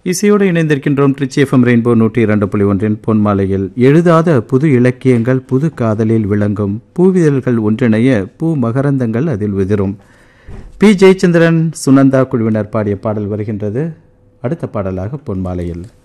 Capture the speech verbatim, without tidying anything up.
இசையோடு இணைந்திருக்கின்றோம். Trichy FM rainbow நூற்றி இரண்டு புள்ளி ஒன்றின் பொன்மாலையில் எழுதாத புது இலக்கியங்கள் புது காதலில் விளங்கும் பூவிதழ்கள் ஒன்றிணைய பூ மகரந்தங்கள் அதில் உதிரும். பி ஜெயச்சந்திரன் சுனந்தா குழுவினர் பாடிய பாடல் வருகின்றது அடுத்த பாடலாக பொன்மாலையில்.